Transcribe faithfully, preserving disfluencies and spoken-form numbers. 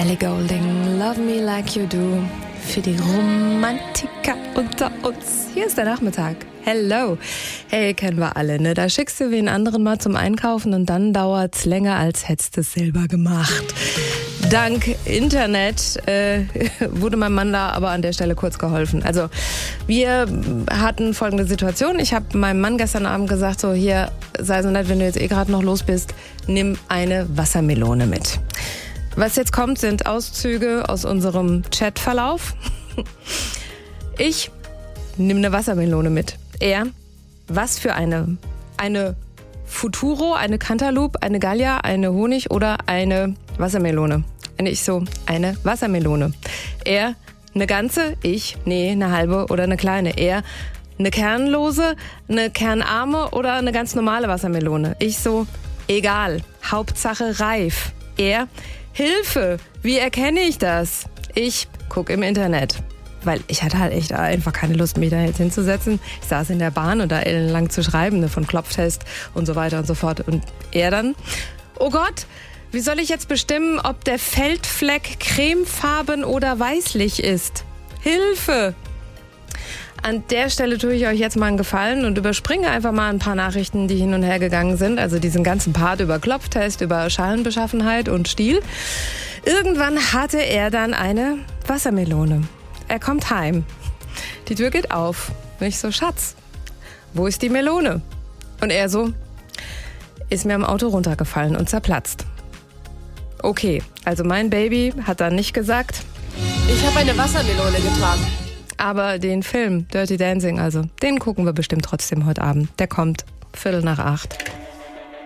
Ellie Goulding, Love Me Like You Do, für die Romantiker unter uns. Hier ist der Nachmittag. Hello. Hey, kennen wir alle, ne? Da schickst du wen anderen mal zum Einkaufen und dann dauert's länger, als hättest du es selber gemacht. Dank Internet äh, wurde meinem Mann da aber an der Stelle kurz geholfen. Also wir hatten folgende Situation. Ich habe meinem Mann gestern Abend gesagt, so hier, sei so nett, wenn du jetzt eh gerade noch los bist, nimm eine Wassermelone mit. Was jetzt kommt, sind Auszüge aus unserem Chatverlauf. Ich nehme eine Wassermelone mit. Er, was für eine? Eine Futuro, eine Cantaloupe, eine Gallia, eine Honig oder eine Wassermelone? Und ich so, eine Wassermelone. Er, eine ganze, ich, nee, eine halbe oder eine kleine. Er, eine kernlose, eine kernarme oder eine ganz normale Wassermelone. Ich so, egal, Hauptsache reif. Er, Hilfe, wie erkenne ich das? Ich guck im Internet. Weil ich hatte halt echt einfach keine Lust, mich da jetzt hinzusetzen. Ich saß in der Bahn und da ellenlang zu schreiben, ne, von Klopftest und so weiter und so fort. Und er dann, oh Gott, wie soll ich jetzt bestimmen, ob der Feldfleck cremefarben oder weißlich ist? Hilfe! An der Stelle tue ich euch jetzt mal einen Gefallen und überspringe einfach mal ein paar Nachrichten, die hin und her gegangen sind. Also diesen ganzen Part über Klopftest, über Schalenbeschaffenheit und Stil. Irgendwann hatte er dann eine Wassermelone. Er kommt heim. Die Tür geht auf. Und ich so, Schatz, wo ist die Melone? Und er so, ist mir am Auto runtergefallen und zerplatzt. Okay, also mein Baby hat dann nicht gesagt, ich habe eine Wassermelone getragen. Aber den Film Dirty Dancing, also den gucken wir bestimmt trotzdem heute Abend. Der kommt Viertel nach acht.